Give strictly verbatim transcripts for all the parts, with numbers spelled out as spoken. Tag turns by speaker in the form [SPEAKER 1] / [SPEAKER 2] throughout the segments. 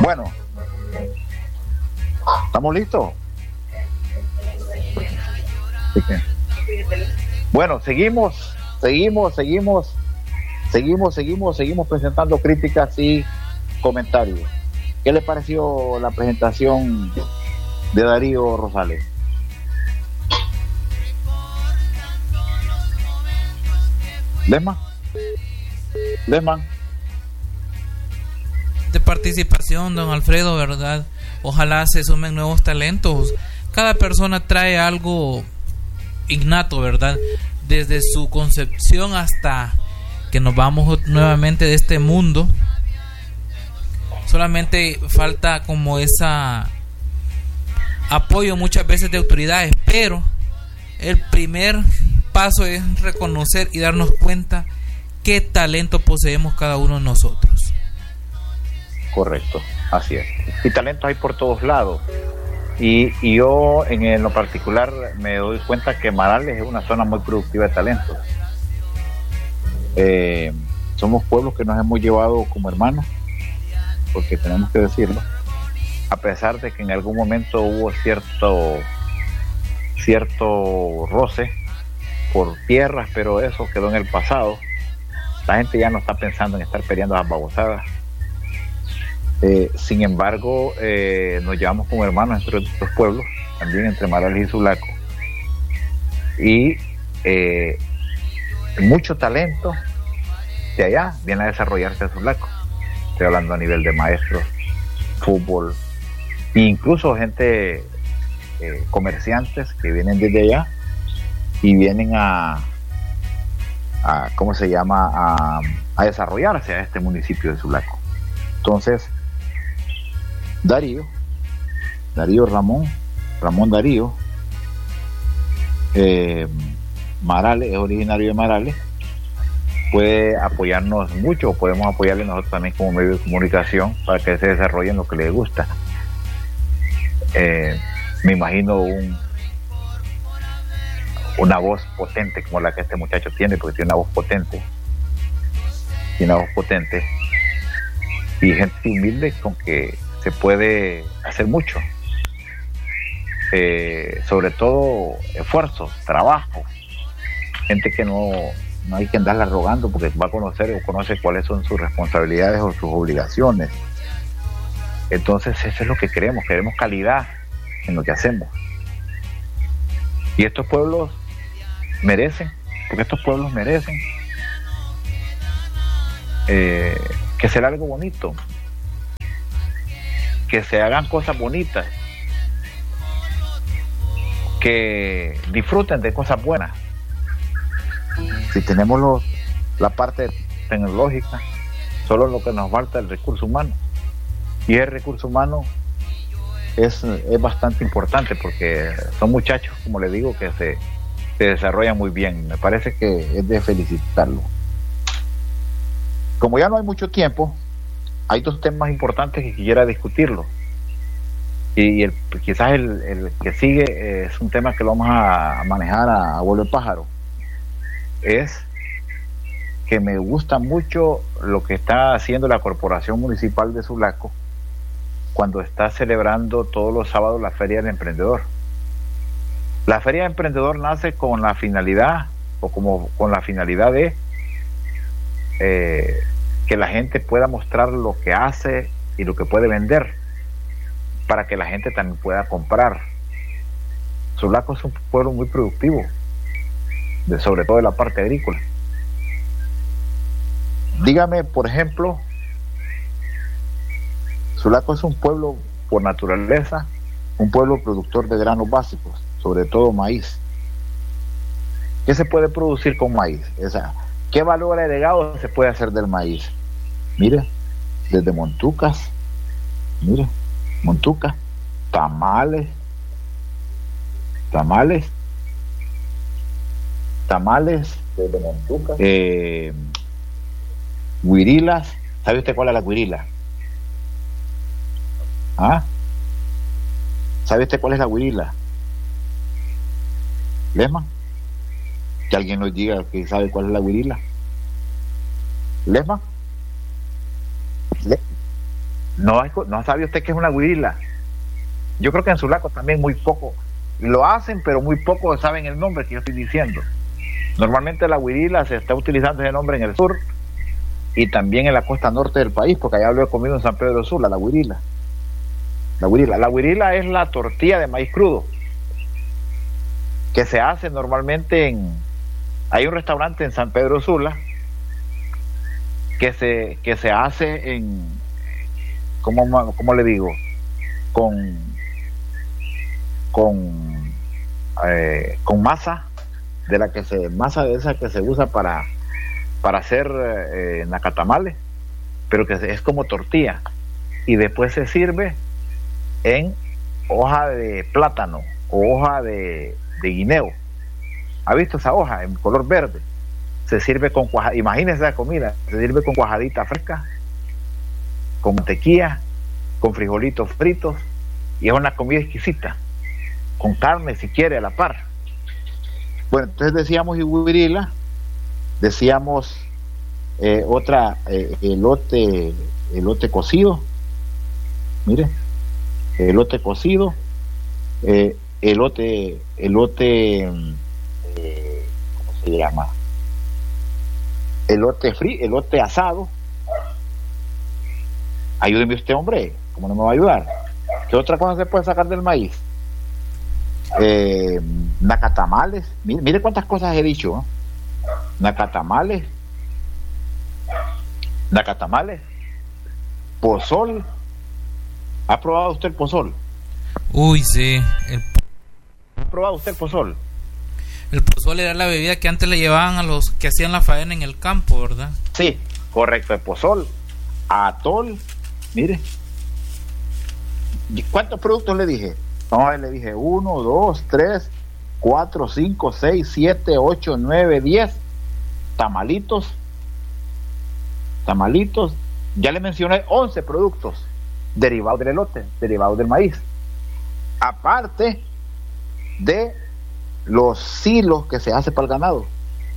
[SPEAKER 1] Bueno, ¿estamos listos? Bueno, seguimos, seguimos, seguimos, seguimos, seguimos, seguimos presentando críticas y comentarios. ¿Qué le pareció la presentación de Darío Rosales? Lesman, Lesman.
[SPEAKER 2] De participación, don Alfredo, ¿verdad? Ojalá se sumen nuevos talentos. Cada persona trae algo innato, ¿verdad? Desde su concepción hasta que nos vamos nuevamente de este mundo. Solamente falta como esa apoyo muchas veces de autoridades, pero el primer paso es reconocer y darnos cuenta qué talento poseemos cada uno de nosotros.
[SPEAKER 1] Correcto, así es. Y talentos hay por todos lados. Y, y yo en, en lo particular me doy cuenta que Marales es una zona muy productiva de talentos. Eh, somos pueblos que nos hemos llevado como hermanos, porque tenemos que decirlo, a pesar de que en algún momento hubo cierto cierto roce por tierras, pero eso quedó en el pasado. La gente ya no está pensando en estar peleando las babosadas. Eh, sin embargo, eh, nos llevamos como hermanos entre los pueblos, también entre Marales y Sulaco, y eh, mucho talento de allá viene a desarrollarse a Sulaco. Estoy hablando a nivel de maestros, fútbol, e incluso gente, eh, comerciantes que vienen desde allá y vienen a, a ¿cómo se llama? A, a desarrollarse a este municipio de Sulaco. Entonces, Darío, Darío Ramón, Ramón Darío, eh, Marales, es originario de Marales, puede apoyarnos mucho, podemos apoyarle nosotros también como medio de comunicación para que se desarrolle en lo que le gusta. Eh, me imagino un, una voz potente como la que este muchacho tiene, porque tiene una voz potente, tiene una voz potente, y gente humilde con que se puede hacer mucho, eh, sobre todo esfuerzo, trabajo, gente que no, no hay que andarla rogando porque va a conocer o conoce cuáles son sus responsabilidades o sus obligaciones. Entonces eso es lo que queremos, queremos calidad en lo que hacemos, y estos pueblos merecen, porque estos pueblos merecen eh, que sea algo bonito, que se hagan cosas bonitas, que disfruten de cosas buenas. Si tenemos los, la parte tecnológica, solo lo que nos falta es el recurso humano, y el recurso humano es, es bastante importante, porque son muchachos, como le digo, que se, se desarrollan muy bien. Me parece que es de felicitarlo. Como ya no hay mucho tiempo, hay dos temas importantes que quisiera discutirlo, y el, quizás el, el que sigue es un tema que lo vamos a manejar a, a vuelo de pájaro. Es que me gusta mucho lo que está haciendo la Corporación Municipal de Sulaco cuando está celebrando todos los sábados la Feria del Emprendedor. La Feria del Emprendedor nace con la finalidad, o como con la finalidad de eh, que la gente pueda mostrar lo que hace y lo que puede vender, para que la gente también pueda comprar. Sulaco es un pueblo muy productivo, de, sobre todo de la parte agrícola. Dígame, por ejemplo, Sulaco es un pueblo por naturaleza, un pueblo productor de granos básicos, sobre todo maíz. ¿Qué se puede producir con maíz? O sea, ¿qué valor agregado se puede hacer del maíz? Mire, desde montucas, mire, montucas, tamales, tamales, tamales, desde montucas, eh, guirilas. ¿Sabe usted cuál es la guirila? ¿Ah? ¿Sabe usted cuál es la guirila? ¿Lesman? Que alguien nos diga que sabe cuál es la guirila. ¿Lesman? ¿Le? No, no sabe usted qué es una guirila. Yo creo que en Sulaco también muy poco lo hacen, pero muy poco saben el nombre que yo estoy diciendo. Normalmente la guirila se está utilizando ese nombre en el sur y también en la costa norte del país, porque allá lo he comido en San Pedro Sula, la guirila. La guirila. La guirila es la tortilla de maíz crudo que se hace normalmente en... Hay un restaurante en San Pedro Sula que se, que se hace en... ¿Cómo, cómo le digo? Con... Con... Eh, con masa de la que se... Masa de esa que se usa para... Para hacer eh, nacatamales, pero que es como tortilla. Y después se sirve en hoja de plátano o hoja de, de guineo. ¿Ha visto esa hoja en color verde? Se sirve con cuajadita, imagínense la comida, se sirve con cuajadita fresca, con mantequilla, con frijolitos fritos, y es una comida exquisita, con carne si quiere a la par. Bueno, entonces decíamos iguirila, decíamos eh, otra, eh, elote, elote cocido, mire, elote cocido, eh, elote, elote, eh, ¿cómo se llama? Elote frío, elote asado. Ayúdeme usted, hombre, ¿cómo no me va a ayudar? ¿Qué otra cosa se puede sacar del maíz? Eh, nacatamales, mire, mire cuántas cosas he dicho, ¿eh? Nacatamales, nacatamales, pozol. ¿Ha probado usted el pozol?
[SPEAKER 2] Uy, sí. El...
[SPEAKER 1] ¿Ha probado usted el pozol?
[SPEAKER 2] El pozol era la bebida que antes le llevaban a los que hacían la faena en el campo, ¿verdad?
[SPEAKER 1] Sí, correcto, el pozol, atol, mire. ¿Cuántos productos le dije? No, le dije uno, dos, tres, cuatro, cinco, seis, siete, ocho, nueve, diez. Tamalitos, tamalitos. Ya le mencioné once productos derivados del elote, derivados del maíz. Aparte de los silos que se hace para el ganado.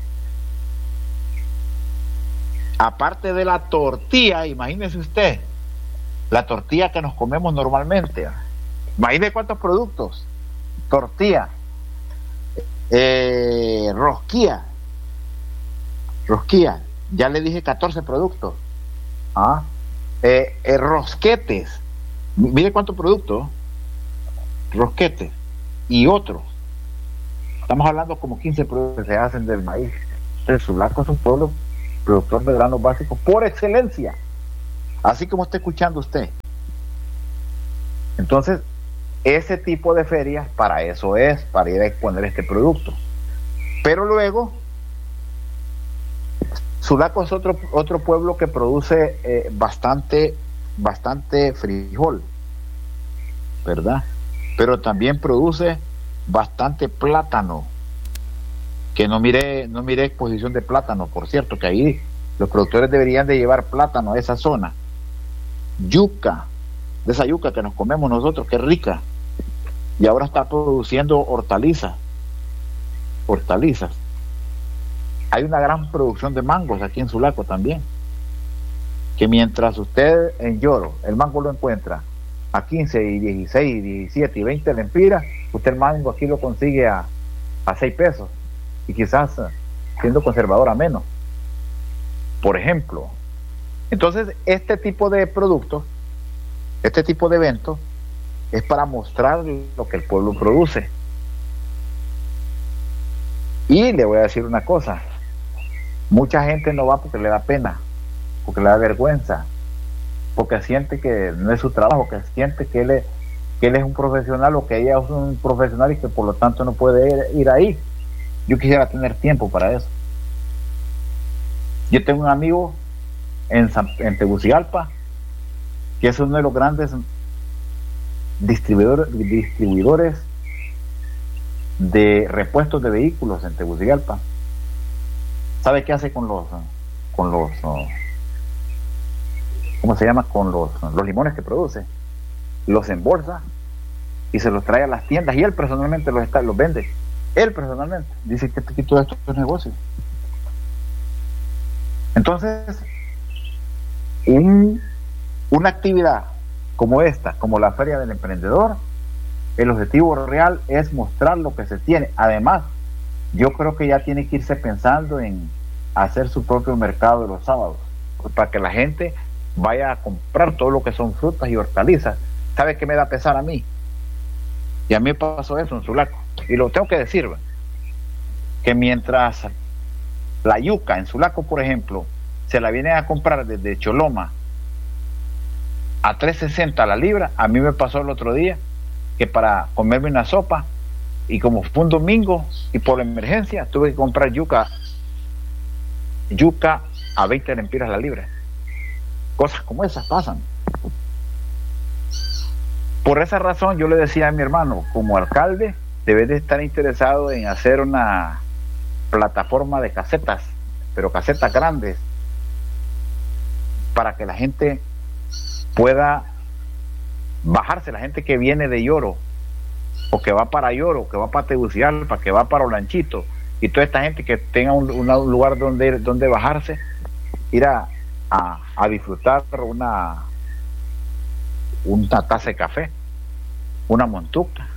[SPEAKER 1] Aparte de la tortilla, imagínese usted, la tortilla que nos comemos normalmente. Imagínese cuántos productos. Tortilla, eh, rosquilla, rosquilla, ya le dije catorce productos. ¿Ah? Eh, eh, rosquetes, mire cuántos productos, rosquetes y otros. Estamos hablando como quince productos que se hacen del maíz. El Sulaco es un pueblo productor de granos básicos por excelencia, así como está escuchando usted. Entonces, ese tipo de ferias para eso es, para ir a exponer este producto. Pero luego, Sulaco es otro, otro pueblo que produce eh, bastante, bastante frijol, ¿verdad? Pero también produce bastante plátano, que no mire, no mire exposición de plátano, por cierto, que ahí los productores deberían de llevar plátano a esa zona. Yuca, de esa yuca que nos comemos nosotros, que es rica, y ahora está produciendo hortalizas, hortalizas. Hay una gran producción de mangos aquí en Sulaco también, que mientras usted en Lloro, el mango lo encuentra a quince y dieciséis y diecisiete y veinte lempiras, usted el mango aquí lo consigue a, a seis pesos, y quizás siendo conservador a menos, por ejemplo. Entonces este tipo de productos, este tipo de eventos es para mostrar lo que el pueblo produce. Y le voy a decir una cosa, mucha gente no va porque le da pena, porque le da vergüenza, porque siente que no es su trabajo, que siente que él es, que él es un profesional o que ella es un profesional y que por lo tanto no puede ir, ir ahí. Yo quisiera tener tiempo para eso. Yo tengo un amigo en, San, en Tegucigalpa que es uno de los grandes distribuidores, distribuidores de repuestos de vehículos en Tegucigalpa. ¿Sabe qué hace con los con los ¿cómo se llama? Con los, los limones que produce? Los embolsa y se los trae a las tiendas y él personalmente los está, los vende. Él personalmente dice que, que todo esto es negocio. Entonces, un, una actividad como esta, como la Feria del Emprendedor, el objetivo real es mostrar lo que se tiene. Además, yo creo que ya tiene que irse pensando en hacer su propio mercado de los sábados, para que la gente vaya a comprar todo lo que son frutas y hortalizas. ¿Sabe qué me da pesar a mí? Y a mí pasó eso en Sulaco, y lo tengo que decir, ¿verdad? Que mientras la yuca en Sulaco, por ejemplo, se la vienen a comprar desde Choloma a tres sesenta la libra, a mí me pasó el otro día que para comerme una sopa, y como fue un domingo y por emergencia, tuve que comprar yuca yuca a veinte lempiras la libra. Cosas como esas pasan. Por esa razón yo le decía a mi hermano, como alcalde, debes de estar interesado en hacer una plataforma de casetas, pero casetas grandes, para que la gente pueda bajarse, la gente que viene de Lloro, o que va para Lloro, que va para Tegucigalpa, que va para Olanchito, y toda esta gente que tenga un, un lugar donde, donde bajarse, ir a, a, a disfrutar una una taza de café, una montuca,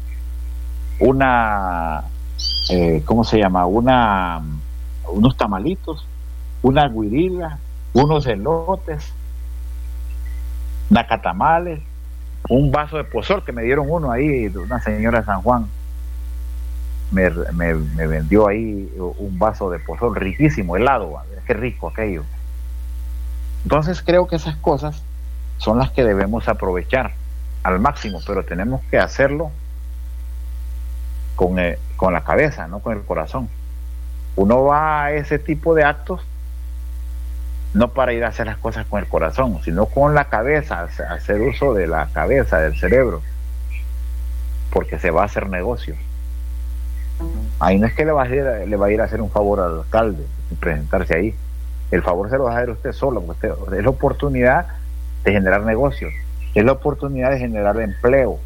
[SPEAKER 1] una eh, ¿cómo se llama? una unos tamalitos, una guirila, unos elotes, nacatamales, un vaso de pozol que me dieron uno ahí, una señora de San Juan me, me, me vendió ahí un vaso de pozol riquísimo, helado, qué rico aquello. Entonces creo que esas cosas son las que debemos aprovechar al máximo, pero tenemos que hacerlo con, eh, con la cabeza, no con el corazón. Uno va a ese tipo de actos no para ir a hacer las cosas con el corazón, sino con la cabeza, hacer uso de la cabeza, del cerebro, porque se va a hacer negocio. Ahí no es que le va a ir, le va a ir a hacer un favor al alcalde presentarse ahí, el favor se lo va a hacer usted solo, porque usted, es la oportunidad de generar negocios, es la oportunidad de generar empleo,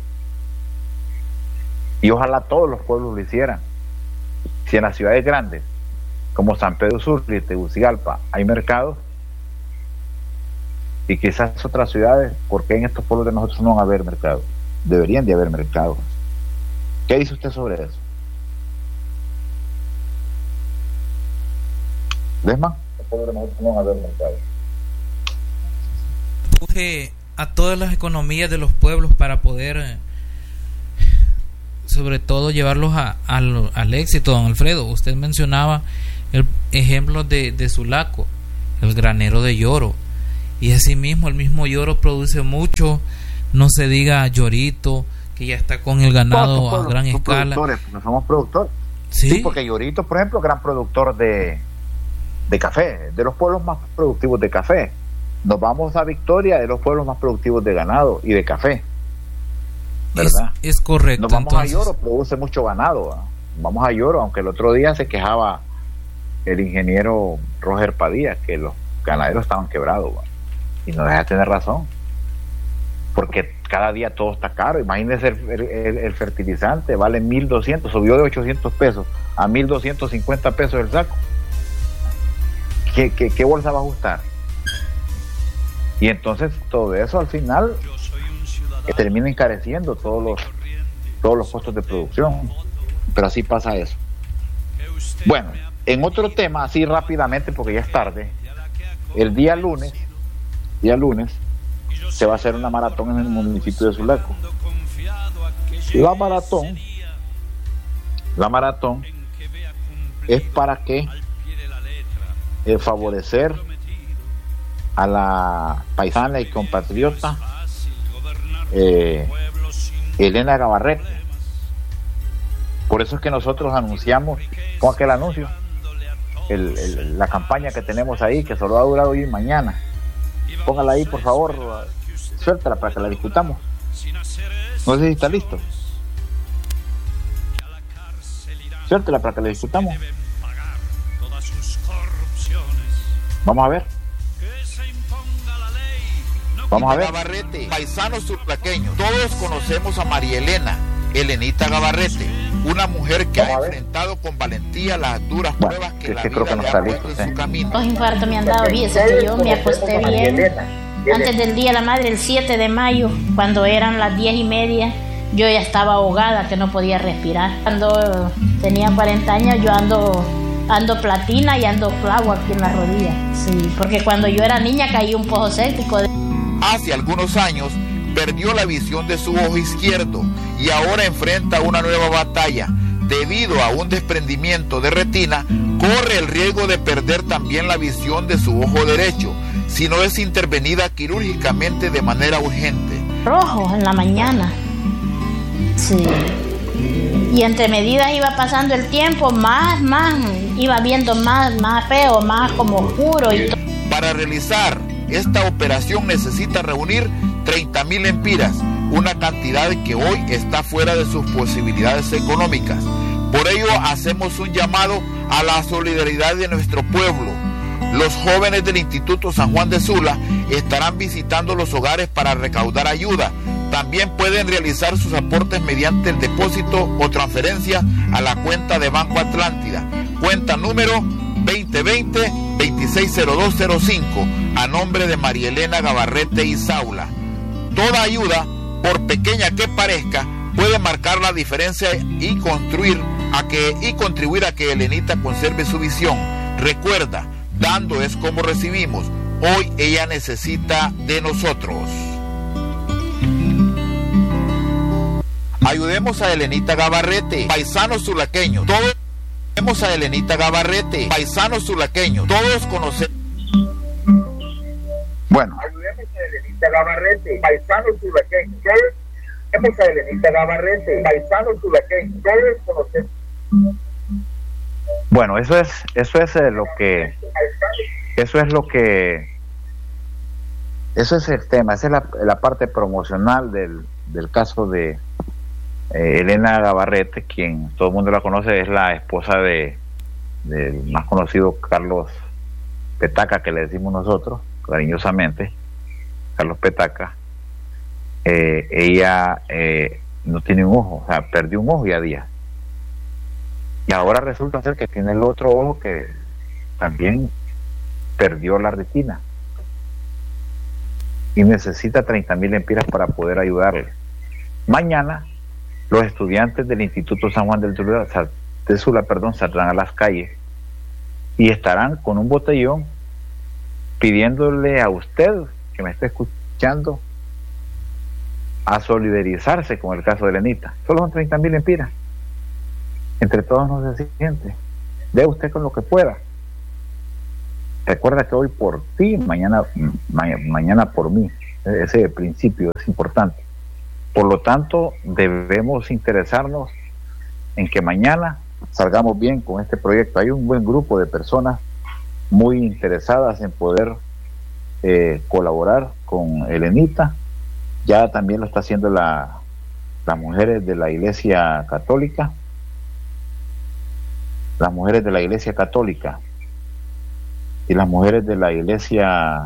[SPEAKER 1] y ojalá todos los pueblos lo hicieran. Si en las ciudades grandes como San Pedro Sula y Tegucigalpa hay mercados, y quizás otras ciudades, ¿por qué en estos pueblos de nosotros no van a haber mercados? Deberían de haber mercados. ¿Qué dice usted sobre eso? ¿Desma? En los pueblos de nosotros no van a haber mercados.
[SPEAKER 2] Empuje a todas las economías de los pueblos para poder, eh, sobre todo, llevarlos a, a lo, al éxito, don Alfredo. Usted mencionaba el ejemplo de, de Sulaco, el granero de Lloro, y asimismo el mismo Lloro produce mucho, no se diga Llorito, que ya está con el ganado pueblos, a gran escala.
[SPEAKER 1] Porque somos productores.
[SPEAKER 2] ¿Sí?
[SPEAKER 1] Sí, porque Llorito, por ejemplo, gran productor de, de café, de los pueblos más productivos de café. Nos vamos a Victoria, de los pueblos más productivos de ganado y de café, ¿verdad?
[SPEAKER 2] Es, es correcto.
[SPEAKER 1] Nos vamos
[SPEAKER 2] entonces.
[SPEAKER 1] a Lloro, produce mucho ganado, ¿verdad? Vamos a Lloro, aunque el otro día se quejaba el ingeniero Roger Padilla que los ganaderos estaban quebrados, ¿verdad? Y no deja de tener razón, porque cada día todo está caro. Imagínense, el, el, el fertilizante vale mil doscientos, subió de ochocientos pesos a mil doscientos cincuenta pesos el saco. ¿Qué, qué, qué bolsa va a ajustar? Y entonces todo eso al final eh, termina encareciendo todos los todos los costos de producción, pero así pasa eso. Bueno, en otro tema, así rápidamente porque ya es tarde, el día lunes día lunes se va a hacer una maratón en el municipio de Sulaco. La maratón la maratón es para que eh, favorecer a la paisana y compatriota eh, Elena Gabarrete. Por eso es que nosotros anunciamos con aquel anuncio el, el, la campaña que tenemos ahí, que solo va a durar hoy y mañana. Póngala ahí, por favor, suéltala para que la discutamos. No sé si está listo. Suéltala para que la discutamos. Vamos a ver. Vamos a ver.
[SPEAKER 3] Gabarrete, paisano surplaqueño. Todos conocemos a María Elena, Elenita Gabarrete, una mujer que ha enfrentado con valentía las duras bueno, pruebas que, que la vida
[SPEAKER 1] creo que no
[SPEAKER 3] le
[SPEAKER 1] está
[SPEAKER 3] ha puesto
[SPEAKER 1] listo,
[SPEAKER 3] en
[SPEAKER 1] ¿sí?
[SPEAKER 3] su camino.
[SPEAKER 4] Los infartos me han dado bien, eso que yo me acosté bien. Antes del Día de la Madre, el siete de mayo, cuando eran las diez y media, yo ya estaba ahogada, que no podía respirar. Cuando tenía cuarenta años, yo ando, ando platina y ando clavo aquí en la rodilla. Sí, porque cuando yo era niña caí un pozo séptico.
[SPEAKER 3] Hace algunos años perdió la visión de su ojo izquierdo y ahora enfrenta una nueva batalla. Debido a un desprendimiento de retina, corre el riesgo de perder también la visión de su ojo derecho si no es intervenida quirúrgicamente de manera urgente.
[SPEAKER 4] Rojo en la mañana. Sí. Y entre medidas iba pasando el tiempo, más, más, iba viendo más, más feo, más como oscuro y todo.
[SPEAKER 3] Para realizar esta operación necesita reunir treinta mil empiras, una cantidad que hoy está fuera de sus posibilidades económicas. Por ello hacemos un llamado a la solidaridad de nuestro pueblo. Los jóvenes del Instituto San Juan de Sula estarán visitando los hogares para recaudar ayuda. También pueden realizar sus aportes mediante el depósito o transferencia a la cuenta de Banco Atlántida. Cuenta número veinte veinte, veintiséis cero dos cero cinco a nombre de María Elena Gabarrete y Saula. Toda ayuda, por pequeña que parezca, puede marcar la diferencia y construir a que y contribuir a que Elenita conserve su visión. Recuerda, dando es como recibimos. Hoy ella necesita de nosotros. Ayudemos a Elenita Gabarrete, paisano zulaqueño. Todos ayudemos a Elenita Gabarrete, paisano zulaqueño. Todos conocemos.
[SPEAKER 1] Bueno.
[SPEAKER 3] Ayudemos a Elenita Gabarrete, paisano zulaqueño. Todos ayudemos a Elenita Gabarrete, paisano zulaqueño. Todos conocemos.
[SPEAKER 1] Bueno, eso es, eso es eh, lo que, eso es lo que, eso es el tema, esa es la, la parte promocional del, del caso de eh, Elena Gabarrete, quien todo el mundo la conoce, es la esposa de del más conocido Carlos Petaca, que le decimos nosotros cariñosamente, Carlos Petaca. Eh, ella eh, no tiene un ojo, o sea, perdió un ojo ya día. Y ahora resulta ser que tiene el otro ojo que también perdió la retina. Y necesita treinta mil empiras para poder ayudarle. Mañana, los estudiantes del Instituto San Juan del Sula, de Sula, perdón, saldrán a las calles y estarán con un botellón pidiéndole a usted, que me está escuchando, a solidarizarse con el caso de Elenita. Solo son treinta mil empiras. Entre todos no se siente. Dé usted con lo que pueda. Recuerda que hoy por ti, mañana, ma mañana por mí. Ese principio es importante. Por lo tanto, debemos interesarnos en que mañana salgamos bien con este proyecto. Hay un buen grupo de personas muy interesadas en poder eh, colaborar con Elenita. Ya también lo está haciendo la, las mujeres de la Iglesia Católica. Las mujeres de la Iglesia Católica y las mujeres de la Iglesia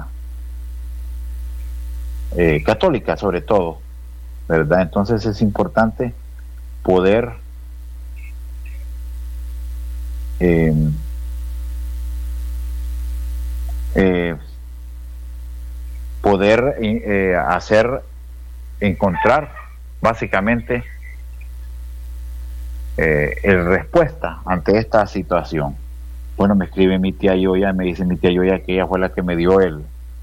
[SPEAKER 1] eh, Católica, sobre todo, ¿verdad? Entonces es importante poder eh, eh, poder eh, hacer encontrar básicamente eh, el respuesta ante esta situación. Bueno, me escribe mi tía Yoya, me dice mi tía Yoya que ella fue la que me dio el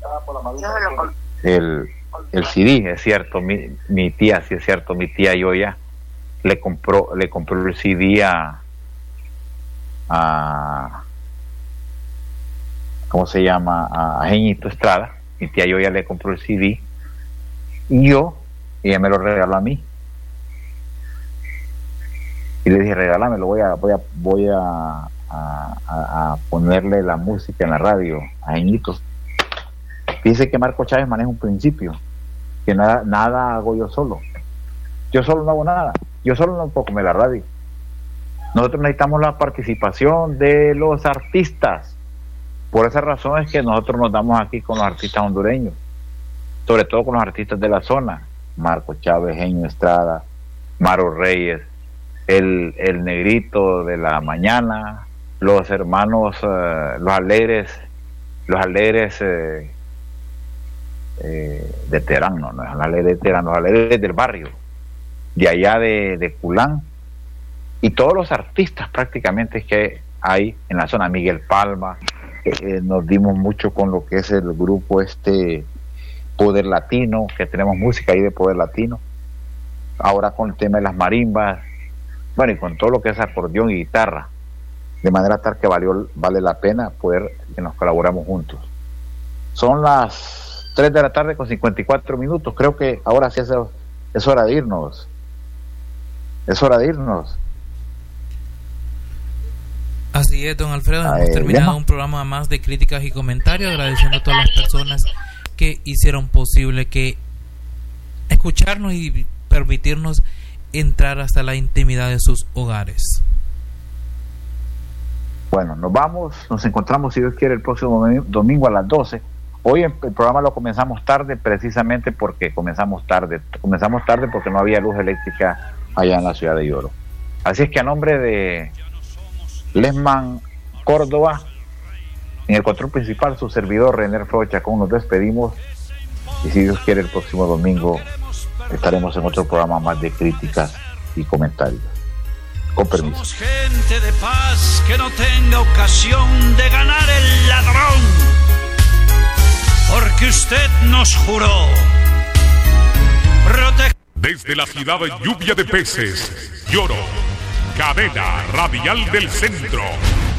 [SPEAKER 1] el, el C D, es cierto, mi, mi tía, sí es cierto, mi tía Yoya le compró le compró el C D a a ¿cómo se llama? a Jeñito Estrada. Mi tía Yoya le compró el C D y yo, ella me lo regaló a mí. Y le dije, regálamelo, voy a, voy a, voy a, a, a ponerle la música en la radio a Jeñitos. Dice que Marco Chávez maneja un principio, que nada, nada hago yo solo. Yo solo no hago nada, yo solo no puedo comer la radio. Nosotros necesitamos la participación de los artistas. Por esa razón es que nosotros nos damos aquí con los artistas hondureños, sobre todo con los artistas de la zona, Marco Chávez, Jeño Estrada, Maro Reyes, el, el negrito de la mañana, los hermanos, uh, los alegres, los alegres, eh, eh, de Terán, no, no es la ley de Terán, no es la ley del barrio, de allá de, de Culán, y todos los artistas prácticamente que hay en la zona, Miguel Palma, eh, nos dimos mucho con lo que es el grupo este Poder Latino, que tenemos música ahí de Poder Latino, ahora con el tema de las marimbas, bueno, y con todo lo que es acordeón y guitarra, de manera tal que valió, vale la pena poder que nos colaboramos juntos. Son las tres de la tarde con cincuenta y cuatro minutos, creo que ahora sí es, es hora de irnos, es hora de irnos.
[SPEAKER 2] Así es, don Alfredo,
[SPEAKER 1] Ay,
[SPEAKER 2] hemos terminado
[SPEAKER 1] ya.
[SPEAKER 2] un programa más de críticas y comentarios, agradeciendo a todas las personas que hicieron posible que escucharnos y permitirnos entrar hasta la intimidad de sus hogares.
[SPEAKER 1] Bueno, nos vamos, nos encontramos si Dios quiere el próximo domingo a las doce. Hoy el programa lo comenzamos tarde precisamente porque comenzamos tarde, comenzamos tarde porque no había luz eléctrica allá en la ciudad de Yoro. Así es que a nombre de Lesman Córdoba, en el control principal, su servidor René Alfredo Chacón, nos despedimos y si Dios quiere el próximo domingo estaremos en otro programa más de críticas y comentarios. Con permiso.
[SPEAKER 5] Somos gente de paz que no tenga ocasión de ganar el ladrón, porque usted nos juró proteger.
[SPEAKER 6] Desde la ciudad de Lluvia de Peces, Yoro, cadena radial del centro.